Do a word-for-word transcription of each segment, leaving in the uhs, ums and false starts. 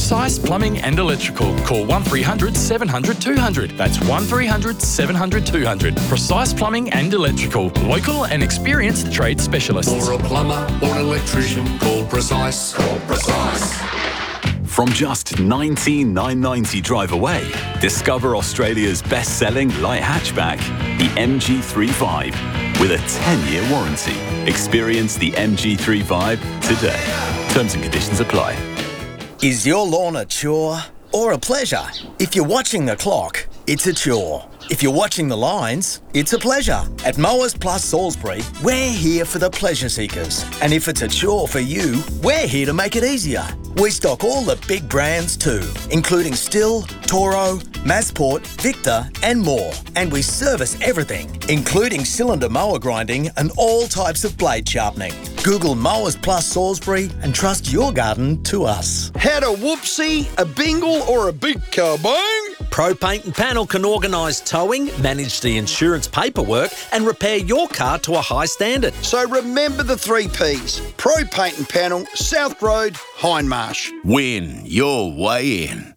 Precise Plumbing and Electrical. Call one three hundred seven hundred two hundred. That's one three hundred seven hundred two hundred. Precise Plumbing and Electrical. Local and experienced trade specialists. For a plumber or an electrician, call Precise. Call Precise. From just nineteen thousand nine hundred ninety drive away, discover Australia's best-selling light hatchback, the M G thirty-five, with a ten-year warranty. Experience the M G thirty-five today. Terms and conditions apply. Is your lawn a chore or a pleasure? If you're watching the clock, it's a chore. If you're watching the lines, it's a pleasure. At Mowers Plus Salisbury, we're here for the pleasure seekers. And if it's a chore for you, we're here to make it easier. We stock all the big brands too, including Stihl, Toro, Masport, Victor and more. And we service everything, including cylinder mower grinding and all types of blade sharpening. Google Mowers Plus Salisbury and trust your garden to us. Had a whoopsie, a bingle or a big kabong? Pro Paint and Panel can organise towing, manage the insurance paperwork and repair your car to a high standard. So remember the three Ps. Pro Paint and Panel, South Road, Hindmarsh. Win your way in.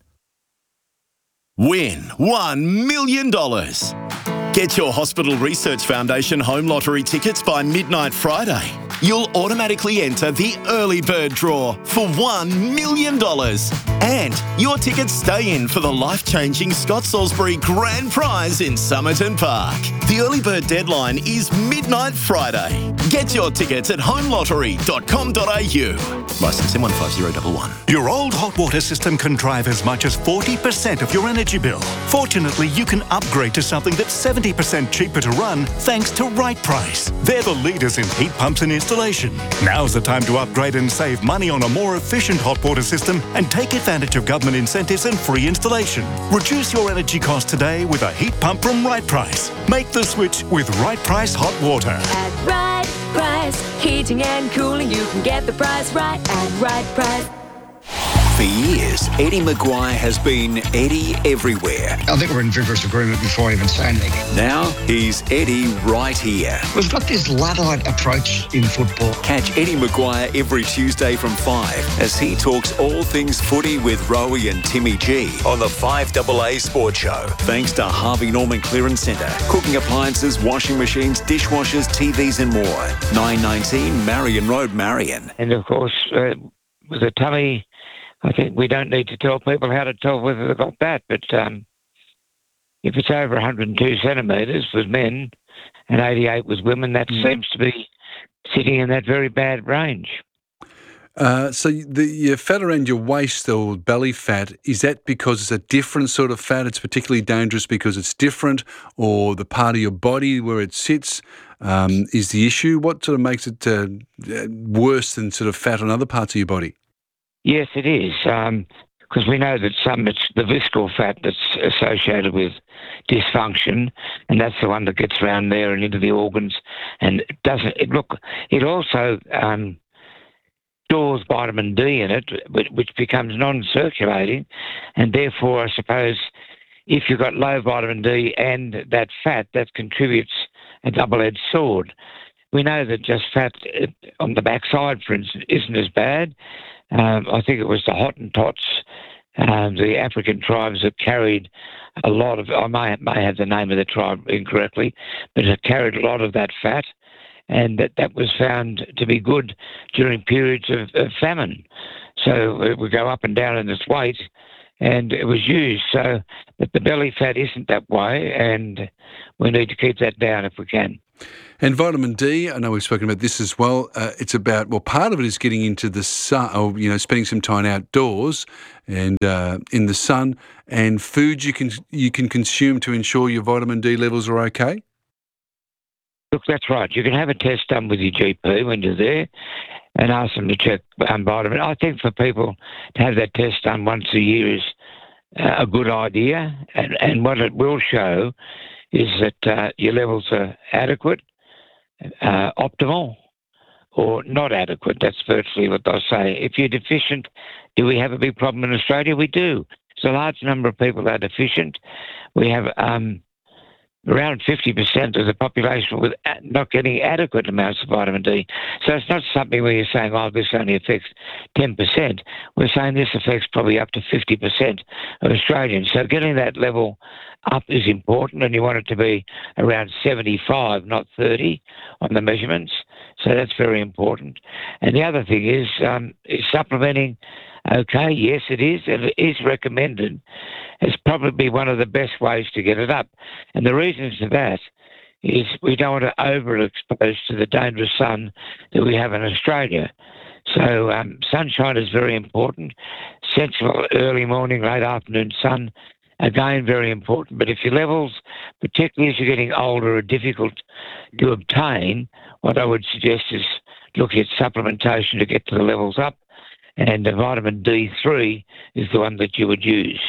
Win one million dollars. Get your Hospital Research Foundation home lottery tickets by midnight Friday. You'll automatically enter the early bird draw for one million dollars. And your tickets stay in for the life-changing Scott Salisbury Grand Prize in Somerton Park. The early bird deadline is midnight Friday. Get your tickets at home lottery dot com dot a u. Licence M one five zero one one. Your old hot water system can drive as much as forty percent of your energy bill. Fortunately, you can upgrade to something that's seventy percent cheaper to run thanks to Right Price. They're the leaders in heat pumps and installation. Now's the time to upgrade and save money on a more efficient hot water system and take advantage of government incentives and free installation. Reduce your energy costs today with a heat pump from Right Price. Make the switch with Right Price Hot Water. At Right Price, heating and cooling, you can get the price right at Right Price. For years, Eddie Maguire has been Eddie everywhere. I think we're in vigorous agreement before I even say anything. Now, he's Eddie right here. We've got this Luddite approach in football. Catch Eddie Maguire every Tuesday from five as he talks all things footy with Rowie and Timmy G on the five A A Sports Show. Thanks to Harvey Norman Clearance Centre. Cooking appliances, washing machines, dishwashers, T Vs and more. nine nineteen Marion Road, Marion. And of course, uh, with a tummy... I think we don't need to tell people how to tell whether they've got that, but um, if it's over one hundred two centimetres with men and eighty-eight with women, that mm. seems to be sitting in that very bad range. Uh, so the, your fat around your waist or belly fat, is that because it's a different sort of fat? It's particularly dangerous because it's different, or the part of your body where it sits um, is the issue? What sort of makes it uh, worse than sort of fat on other parts of your body? Yes, it is, because um, we know that some it's the visceral fat that's associated with dysfunction, and that's the one that gets around there and into the organs, and it doesn't. It look. It also um, stores vitamin D in it, which becomes non-circulating, and therefore, I suppose, if you've got low vitamin D and that fat, that contributes a double-edged sword. We know that just fat on the backside, for instance, isn't as bad. Um, I think it was the Hottentots, um, the African tribes that carried a lot of, I may, may have the name of the tribe incorrectly, but it carried a lot of that fat, and that, that was found to be good during periods of, of famine. So it would go up and down in its weight, and it was used. So but the belly fat isn't that way, and we need to keep that down if we can. And vitamin D, I know we've spoken about this as well. Uh, it's about, well, part of it is getting into the sun, or, you know, spending some time outdoors and uh, in the sun, and foods you can you can consume to ensure your vitamin D levels are okay? Look, that's right. You can have a test done with your G P when you're there and ask them to check um, vitamin. I think for people to have that test done once a year is uh, a good idea, and, and what it will show is that uh, your levels are adequate, uh, optimal, or not adequate. That's virtually what they'll say. If you're deficient, do we have a big problem in Australia? We do. There's a large number of people that are deficient. We have um, around fifty percent of the population with not getting adequate amounts of vitamin D. So it's not something where you're saying, oh, this only affects ten percent. We're saying this affects probably up to fifty percent of Australians. So getting that level up is important, and you want it to be around seventy-five, not thirty, on the measurements. So that's very important. And the other thing is, um, is supplementing. Okay, yes, it is, and it is recommended. It's probably one of the best ways to get it up. And the reason for that is we don't want to overexpose to the dangerous sun that we have in Australia. So um, sunshine is very important. Sensible early morning, late afternoon sun, again, very important. But if your levels, particularly as you're getting older, are difficult to obtain, what I would suggest is looking at supplementation to get to the levels up. And the vitamin D three is the one that you would use.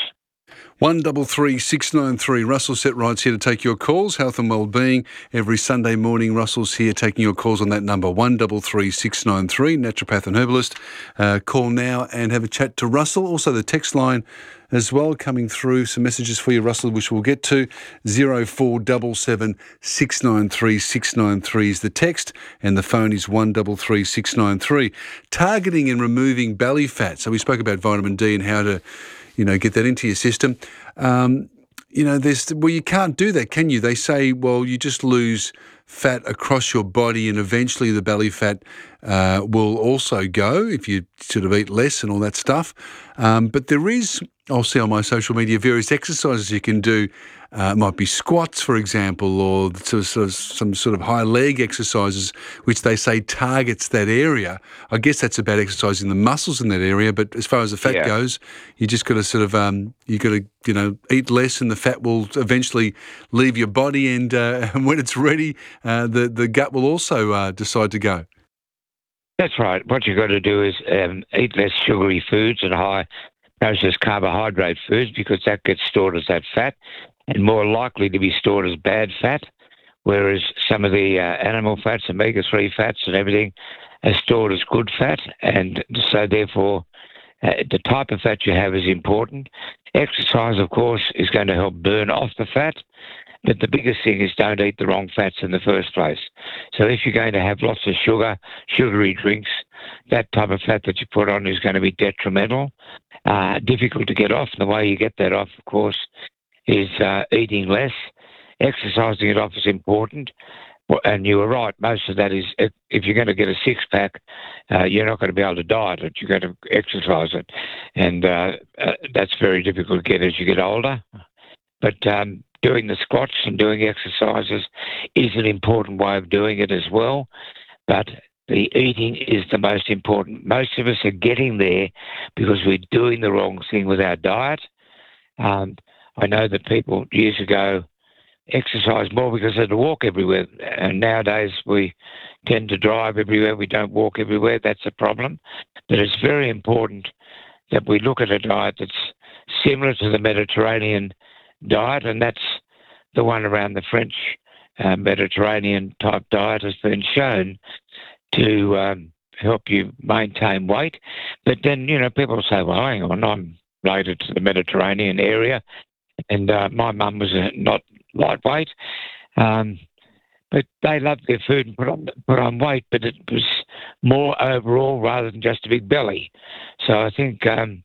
One double three six nine three. Russell Setrights here to take your calls. Health and Wellbeing every Sunday morning. Russell's here taking your calls on that number one double three six nine three. Naturopath and herbalist. Uh, call now and have a chat to Russell. Also the text line as well coming through. Some messages for you, Russell, which we'll get to. Zero four double seven six nine three six nine three is the text, and the phone is one double three six nine three. Targeting and removing belly fat. So we spoke about vitamin D and how to, you know, get that into your system. Um, you know, there's well, you can't do that, can you? They say, well, you just lose fat across your body, and eventually the belly fat uh, will also go if you sort of eat less and all that stuff. Um, but there is, I'll see on my social media, various exercises you can do. Uh, it might be squats, for example, or sort of, sort of some sort of high leg exercises, which they say targets that area. I guess that's about exercising the muscles in that area. But as far as the fat Yeah. goes, you just got to sort of um, you got to you know eat less, and the fat will eventually leave your body. And, uh, and when it's ready, uh, the the gut will also uh, decide to go. That's right. What you've got to do is um, eat less sugary foods and high processed carbohydrate foods, because that gets stored as that fat and more likely to be stored as bad fat, whereas some of the uh, animal fats, omega three fats and everything, are stored as good fat. And so therefore, uh, the type of fat you have is important. Exercise, of course, is going to help burn off the fat. But the biggest thing is don't eat the wrong fats in the first place. So if you're going to have lots of sugar, sugary drinks, that type of fat that you put on is going to be detrimental, uh, difficult to get off. And the way you get that off, of course, is uh, eating less. Exercising it off is important. And you were right, most of that is, if you're going to get a six-pack, uh, you're not going to be able to diet it. You're going to exercise it. And uh, uh, that's very difficult to get as you get older. But um, doing the squats and doing exercises is an important way of doing it as well. But the eating is the most important. Most of us are getting there because we're doing the wrong thing with our diet. Um, I know that people years ago exercise more because they had to walk everywhere, and nowadays we tend to drive everywhere. We don't walk everywhere. That's a problem. But it's very important that we look at a diet that's similar to the Mediterranean diet, and that's the one around the French uh, Mediterranean type diet has been shown to um, help you maintain weight. But then, you know, people say, well, hang on, I'm related to the Mediterranean area, and uh, my mum was uh, not lightweight, um, but they loved their food and put on put on weight, but it was more overall rather than just a big belly. So I think um,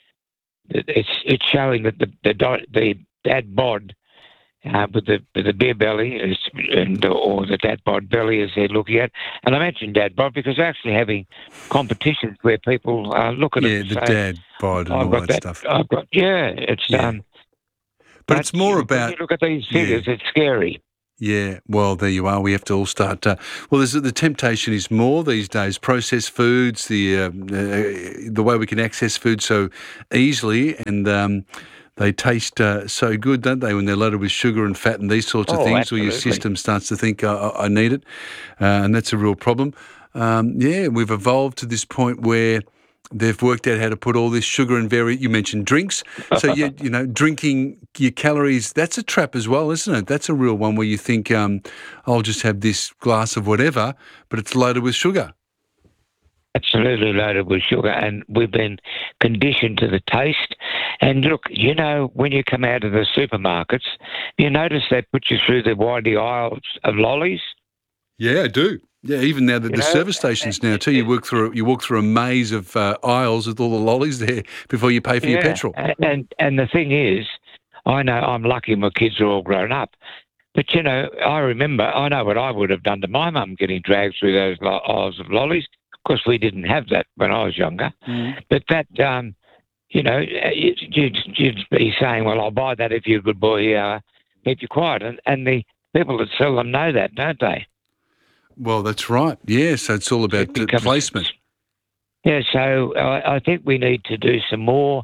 it's it's showing that the the, the dad bod uh, with the with the beer belly is, and or the dad bod belly as they're looking at. And I mentioned dad bod because they're actually having competitions where people uh, look at yeah, it. And the say, dad bod and I've all got that, that stuff. I've got yeah, it's Yeah. um. But it's more you, about... When you look at these figures, Yeah. it's scary. Yeah, well, there you are. We have to all start. Uh, well, there's, the temptation is more these days. Processed foods, the um, uh, the way we can access food so easily, and um, they taste uh, so good, don't they? When they're loaded with sugar and fat and these sorts of Oh, things, or your absolutely. system starts to think, I, I need it, uh, and that's a real problem. Um, yeah, we've evolved to this point where they've worked out how to put all this sugar and very, you mentioned drinks. So, you, you know, drinking your calories, that's a trap as well, isn't it? That's a real one where you think, um, I'll just have this glass of whatever, but it's loaded with sugar. absolutely loaded with sugar, and we've been conditioned to the taste. And look, you know, when you come out of the supermarkets, you notice they put you through the windy aisles of lollies. Yeah, I do. Yeah, even now the, the know, service stations now too. You work through you walk through a maze of uh, aisles with all the lollies there before you pay for yeah. your petrol. And and the thing is, I know I'm lucky my kids are all grown up. But, you know, I remember, I know what I would have done to my mum getting dragged through those lo- aisles of lollies. Of course, we didn't have that when I was younger. Mm. But that, um, you know, you'd, you'd be saying, well, I'll buy that if you're a good boy, uh, keep you quiet. And, and the people that sell them know that, don't they? Well, that's right. Yeah, so it's all about It becomes- placement. Yeah, so I, I think we need to do some more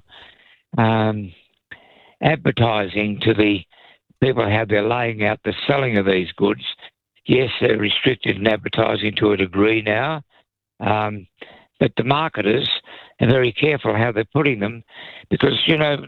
um, advertising to the people how they're laying out the selling of these goods. Yes, they're restricted in advertising to a degree now, um, but the marketers are very careful how they're putting them because, you know,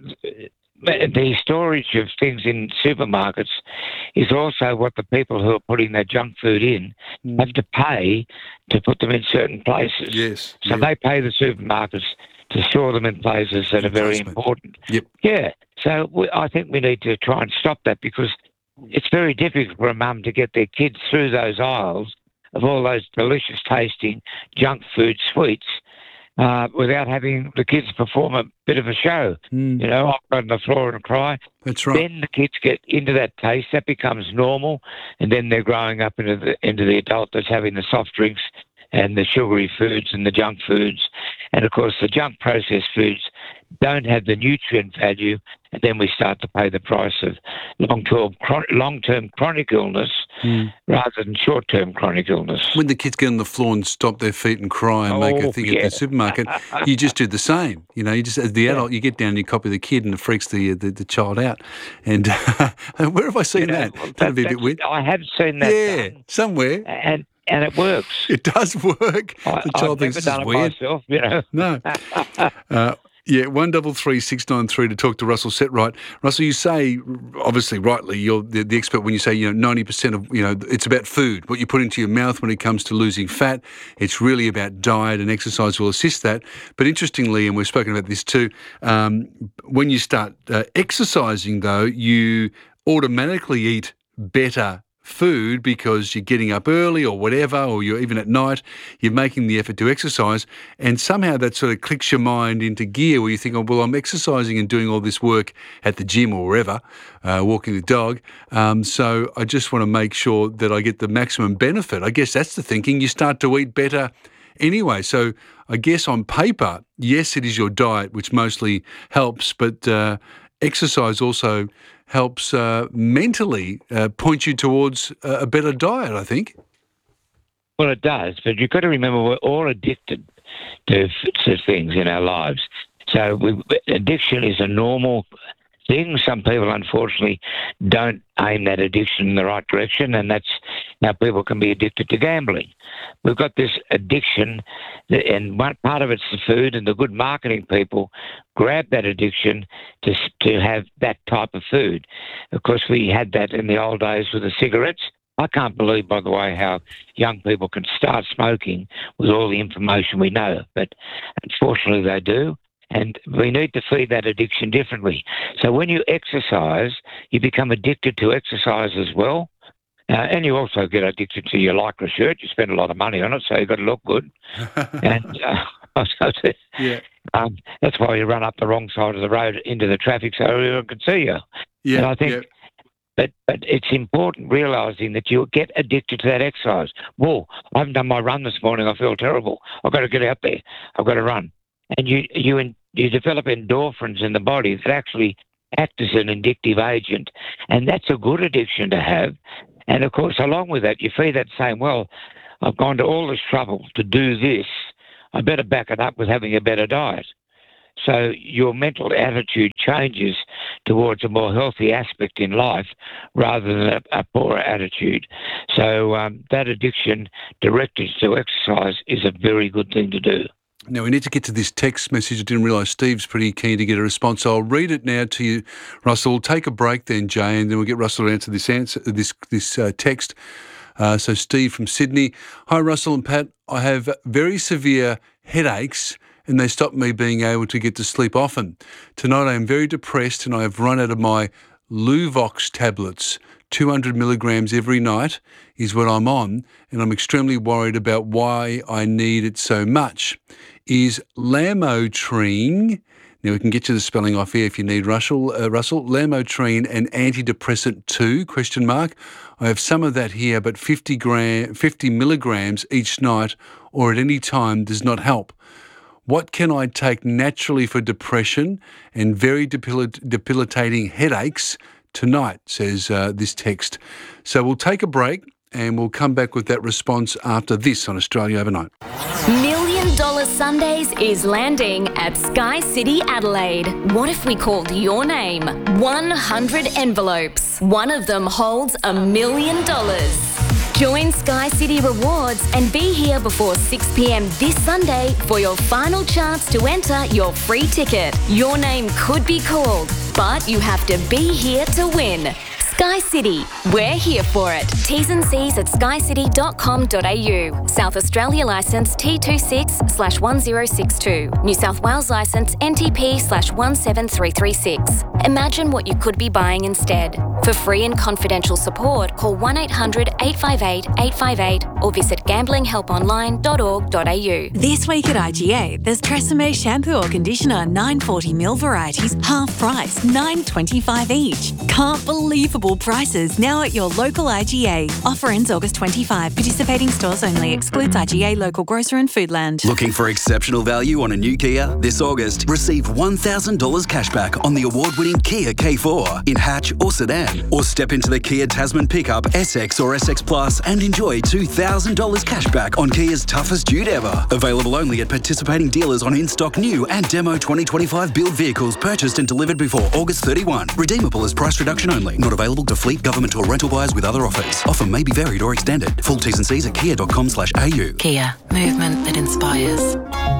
the storage of things in supermarkets is also what the people who are putting their junk food in mm. have to pay to put them in certain places. Yes. So yeah. they pay the supermarkets to store them in places that are very important. Yep. Yeah. So we, I think we need to try and stop that because it's very difficult for a mum to get their kids through those aisles of all those delicious tasting junk food sweets uh, without having the kids perform a bit of a show. Mm. You know, I'll go on the floor and cry. That's right. Then the kids get into that taste. That becomes normal. And then they're growing up into the, into the adult that's having the soft drinks and the sugary foods and the junk foods. And, of course, the junk processed foods don't have the nutrient value, and then we start to pay the price of long-term, chron- long-term chronic illness mm. rather than short-term chronic illness. When the kids get on the floor and stomp their feet and cry and oh, make a thing yeah. at the supermarket, you just do the same. You know, you just as the adult, yeah. you get down and you copy the kid and it freaks the the, the child out. And uh, where have I seen you know, that? Well, That'd that, be a bit weird. I have seen that Yeah, done. somewhere. And And it works. It does work. I, the child I've thinks never this done is it weird. myself, you know. No. uh, yeah, one double three six nine three to talk to Russell Setright. Russell, you say obviously rightly you're the, the expert when you say you know ninety percent of you know it's about food, what you put into your mouth when it comes to losing fat. It's really about diet and exercise will assist that. But interestingly, and we've spoken about this too, um, when you start uh, exercising though, you automatically eat better food because you're getting up early or whatever, or you're even at night, you're making the effort to exercise, and somehow that sort of clicks your mind into gear where you think, oh, well, I'm exercising and doing all this work at the gym or wherever, uh, walking the dog, um, so I just want to make sure that I get the maximum benefit. I guess that's the thinking. You start to eat better anyway. So I guess on paper, yes, it is your diet which mostly helps, but uh, exercise also helps uh, mentally uh, point you towards a, a better diet, I think. Well, it does, but you've got to remember we're all addicted to, to things in our lives. So we, addiction is a normal thing. Some people, unfortunately, don't aim that addiction in the right direction, and that's how people can be addicted to gambling. We've got this addiction, and one part of it's the food, and the good marketing people grab that addiction to to have that type of food. Of course, we had that in the old days with the cigarettes. I can't believe, by the way, how young people can start smoking with all the information we know, but unfortunately they do. And we need to feed that addiction differently. So when you exercise, you become addicted to exercise as well. Uh, and you also get addicted to your Lycra shirt. You spend a lot of money on it, so you've got to look good. and uh, yeah. um, that's why you run up the wrong side of the road into the traffic so everyone can see you. Yeah, and I think, yeah. but, but it's important realising that you get addicted to that exercise. Whoa, I haven't done my run this morning. I feel terrible. I've got to get out there. I've got to run. And you you in, you develop endorphins in the body that actually act as an addictive agent, and that's a good addiction to have. And, of course, along with that, you feed that saying, well, I've gone to all this trouble to do this. I better back it up with having a better diet. So your mental attitude changes towards a more healthy aspect in life rather than a, a poorer attitude. So um, that addiction directed to exercise is a very good thing to do. Now, we need to get to this text message. I didn't realise Steve's pretty keen to get a response. So I'll read it now to you, Russell. We'll take a break then, Jay, and then we'll get Russell to answer this answer, this this uh, text. Uh, so Steve from Sydney. Hi, Russell and Pat. I have very severe headaches and they stop me being able to get to sleep often. Tonight I am very depressed and I have run out of my Luvox tablets. two hundred milligrams every night is what I'm on, and I'm extremely worried about why I need it so much. Is lamotrine, now we can get you the spelling off here if you need, Russell, uh, Russell, lamotrine an antidepressant too, question mark. I have some of that here, but fifty, gram, fifty milligrams each night or at any time does not help. What can I take naturally for depression and very debil- debilitating headaches tonight, says uh, this text. So we'll take a break and we'll come back with that response after this on Australia Overnight. Million Dollar Sundays is landing at Sky City Adelaide. What if we called your name? one hundred envelopes. One of them holds a million dollars. Join Sky City Rewards and be here before six p.m. this Sunday for your final chance to enter your free ticket. Your name could be called, but you have to be here to win. Sky City, we're here for it. T's and C's at sky city dot com dot a u. South Australia licence T twenty-six slash one zero six two. New South Wales licence N T P slash one seven three three six. Imagine what you could be buying instead. For free and confidential support, call one eight hundred eight five eight eight five eight or visit gambling help online dot org dot a u. This week at I G A, there's Tresemme shampoo or conditioner, nine forty mil varieties, half price, nine twenty-five each. Can't believable prices now at your local I G A. Offer ends August twenty-fifth. Participating stores only. Excludes I G A, local grocer and Foodland. Looking for exceptional value on a new Kia? This August, receive one thousand dollars cashback on the award-winning Kia K four in hatch or sedan. Or step into the Kia Tasman pickup, S X or S X Plus and enjoy two thousand dollars cashback on Kia's toughest dude ever. Available only at participating dealers on in-stock new and demo twenty twenty-five build vehicles purchased and delivered before August thirty-first. Redeemable as price reduction only. Not available to fleet, government or rental buyers with other offers. Offer may be varied or extended. Full T's and C's at kia dot com slash a u. Kia. Movement that inspires.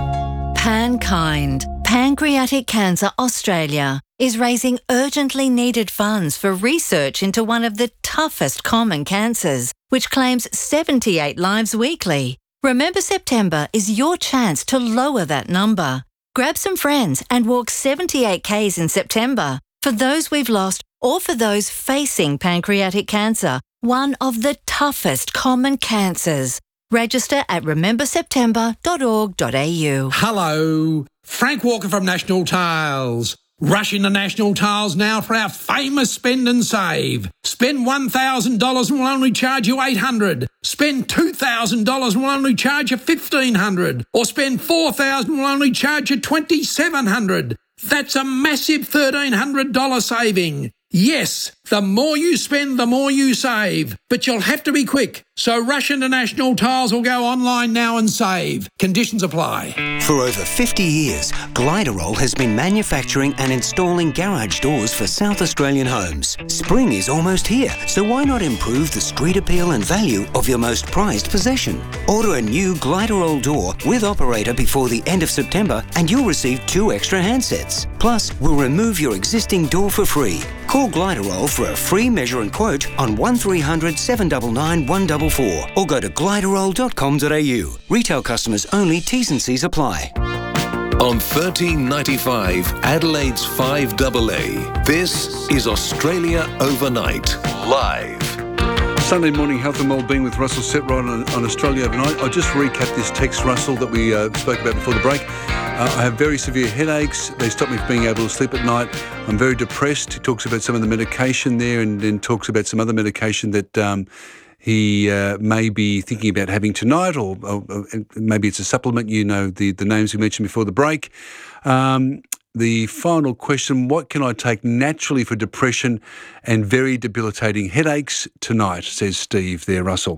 Pankind, Pancreatic Cancer Australia, is raising urgently needed funds for research into one of the toughest common cancers, which claims seventy-eight lives weekly. Remember September is your chance to lower that number. Grab some friends and walk seventy-eight kays in September for those we've lost or for those facing pancreatic cancer, one of the toughest common cancers. Register at remember september dot org dot a u. Hello, Frank Walker from National Tiles. Rush into National Tiles now for our famous spend and save. Spend one thousand dollars and we'll only charge you eight hundred dollars. Spend two thousand dollars and we'll only charge you fifteen hundred dollars. Or spend four thousand dollars and we'll only charge you twenty-seven hundred dollars. That's a massive thirteen hundred dollars saving. Yes, the more you spend, the more you save. But you'll have to be quick. So rush into National Tiles or go online now and save. Conditions apply. For over fifty years, Gliderol has been manufacturing and installing garage doors for South Australian homes. Spring is almost here, so why not improve the street appeal and value of your most prized possession? Order a new Gliderol door with operator before the end of September and you'll receive two extra handsets. Plus, we'll remove your existing door for free. Call Gliderol for a free measure and quote on one three hundred seven nine nine one four four or go to gliderol dot com dot a u. Retail customers only, T's and C's apply. On thirteen ninety-five, Adelaide's five A A, this is Australia Overnight, live. Sunday morning health and wellbeing with Russell Setright on, on Australia Overnight. I'll just recap this text, Russell, that we uh, spoke about before the break. Uh, I have very severe headaches. They stop me from being able to sleep at night. I'm very depressed. He talks about some of the medication there and then talks about some other medication that um, he uh, may be thinking about having tonight, or, or, or maybe it's a supplement. You know, the, the names we mentioned before the break. Um, the final question, what can I take naturally for depression and very debilitating headaches tonight, says Steve there, Russell.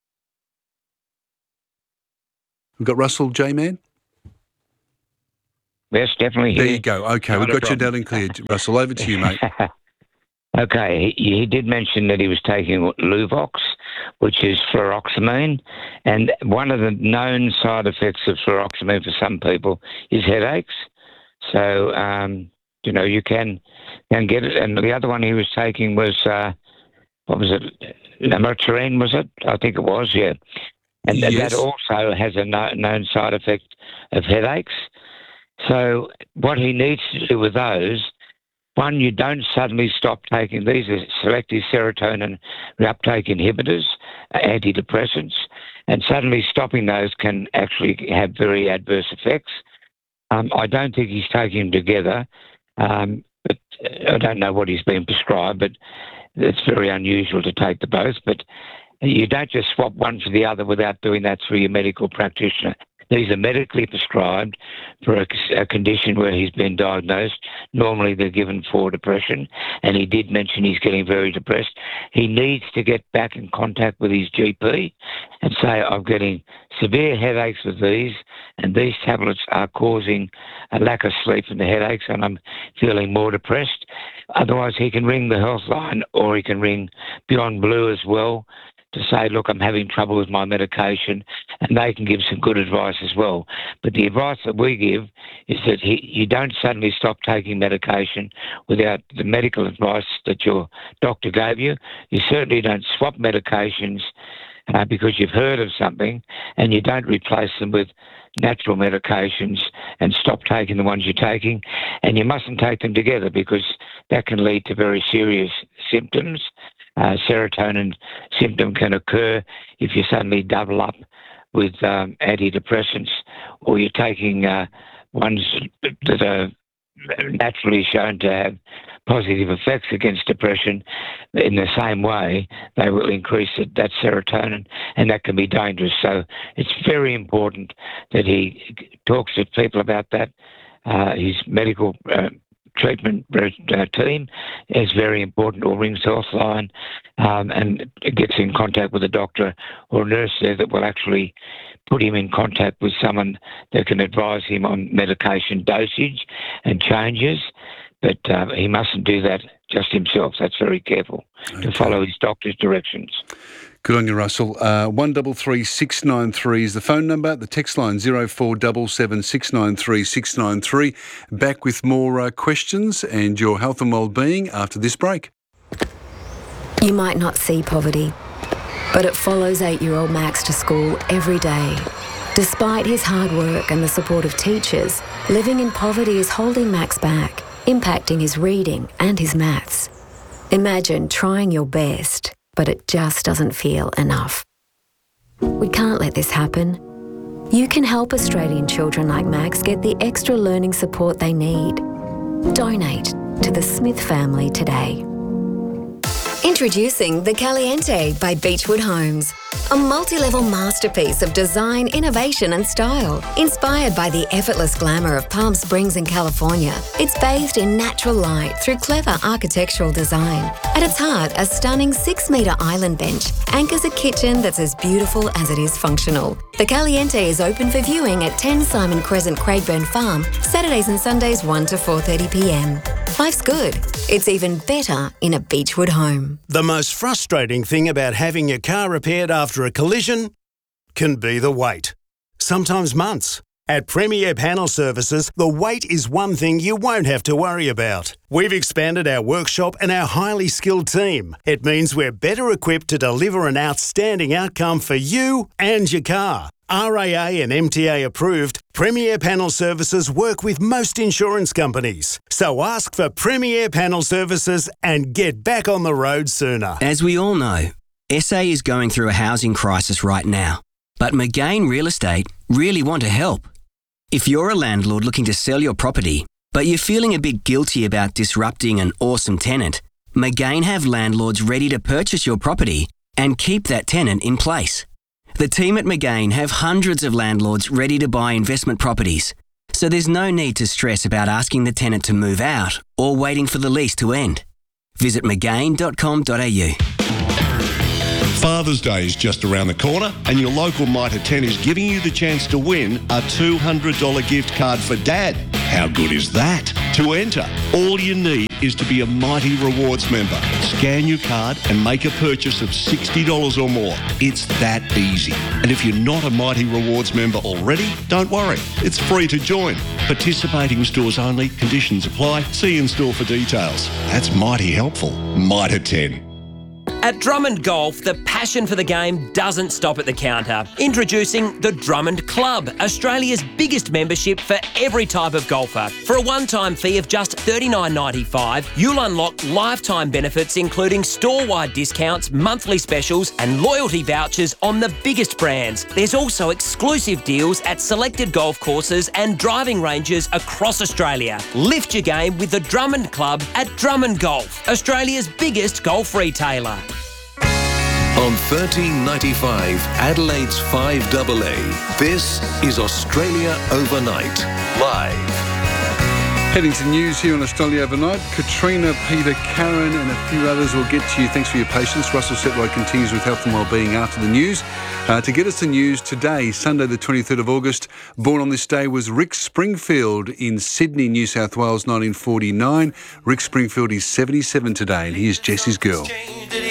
We've got Russell, J-Man? Yes, definitely. There here. you go. Okay, Not we've a got you problem. down and clear. Russell, over to you, mate. Okay, he, he did mention that he was taking Luvox, which is fluoxamine, and one of the known side effects of fluoxamine for some people is headaches. So, um, you know, you can can get it. And the other one he was taking was uh, what was it, lamotrigine, was it? I think it was, yeah. And Yes. that also has a no, known side effect of headaches. So what he needs to do with those, one, you don't suddenly stop taking these are selective serotonin reuptake inhibitors, uh, antidepressants, and suddenly stopping those can actually have very adverse effects. Um, I don't think he's taking them together, um, but I don't know what he's been prescribed, but it's very unusual to take the both. But you don't just swap one for the other without doing that through your medical practitioner. These are medically prescribed for a, a condition where he's been diagnosed. Normally they're given for depression, and he did mention he's getting very depressed. He needs to get back in contact with his G P and say, I'm getting severe headaches with these, and these tablets are causing a lack of sleep and the headaches, and I'm feeling more depressed. Otherwise, he can ring the health line, or he can ring Beyond Blue as well, to say, look, I'm having trouble with my medication, and they can give some good advice as well. But the advice that we give is that he, you don't suddenly stop taking medication without the medical advice that your doctor gave you. You certainly don't swap medications uh, because you've heard of something, and you don't replace them with natural medications and stop taking the ones you're taking. And you mustn't take them together, because that can lead to very serious symptoms. Uh, serotonin symptom can occur if you suddenly double up with um, antidepressants, or you're taking uh, ones that are naturally shown to have positive effects against depression. In the same way, they will increase it, that serotonin, and that can be dangerous. So it's very important that he talks to people about that. Uh, his medical uh, treatment uh, team is very important, or rings Healthline um, and gets in contact with a doctor or a nurse there that will actually put him in contact with someone that can advise him on medication dosage and changes. But uh, he mustn't do that just himself. That's very careful, okay, to follow his doctor's directions. Good on you, Russell. Uh, one double three six nine three is the phone number. The text line zero four double seven six nine three six nine three. Back with more uh, questions and your health and well-being after this break. You might not see poverty, but it follows eight-year-old Max to school every day. Despite his hard work and the support of teachers, living in poverty is holding Max back, impacting his reading and his maths. Imagine trying your best, but it just doesn't feel enough. We can't let this happen. You can help Australian children like Max get the extra learning support they need. Donate to the Smith family today. Introducing The Caliente by Beechwood Homes. A multi-level masterpiece of design, innovation and style. Inspired by the effortless glamour of Palm Springs in California, it's bathed in natural light through clever architectural design. At its heart, a stunning six-metre island bench anchors a kitchen that's as beautiful as it is functional. The Caliente is open for viewing at ten Simon Crescent, Craigburn Farm, Saturdays and Sundays one to four thirty p m. Life's good. It's even better in a Beechwood home. The most frustrating thing about having your car repaired after a collision can be the wait. Sometimes months. At Premier Panel Services, the wait is one thing you won't have to worry about. We've expanded our workshop and our highly skilled team. It means we're better equipped to deliver an outstanding outcome for you and your car. R A A and M T A approved, Premier Panel Services work with most insurance companies. So ask for Premier Panel Services and get back on the road sooner. As we all know, S A is going through a housing crisis right now. But McGain Real Estate really want to help. If you're a landlord looking to sell your property, but you're feeling a bit guilty about disrupting an awesome tenant, McGain have landlords ready to purchase your property and keep that tenant in place. The team at McGain have hundreds of landlords ready to buy investment properties, so there's no need to stress about asking the tenant to move out or waiting for the lease to end. Visit mcgain dot com dot a u. Father's Day is just around the corner, and your local Mitre ten is giving you the chance to win a two hundred dollars gift card for Dad. How good is that? To enter, all you need is to be a Mighty Rewards member. Scan your card and make a purchase of sixty dollars or more. It's that easy. And if you're not a Mighty Rewards member already, don't worry. It's free to join. Participating stores only. Conditions apply. See in store for details. That's mighty helpful. Mitre ten. At Drummond Golf, the passion for the game doesn't stop at the counter. Introducing the Drummond Club, Australia's biggest membership for every type of golfer. For a one-time fee of just thirty-nine ninety-five, you'll unlock lifetime benefits including store-wide discounts, monthly specials and loyalty vouchers on the biggest brands. There's also exclusive deals at selected golf courses and driving ranges across Australia. Lift your game with the Drummond Club at Drummond Golf, Australia's biggest golf retailer. On thirteen ninety-five, Adelaide's five A A, this is Australia Overnight, live. Heading to news here on Australia Overnight. Katrina, Peter, Karen and a few others will get to you. Thanks for your patience. Russell Setway continues with health and wellbeing after the news. Uh, to get us the news today, Sunday the twenty-third of August, born on this day was Rick Springfield in Sydney, New South Wales, nineteen forty-nine. Rick Springfield is seventy-seven today and here's Jessie's Girl.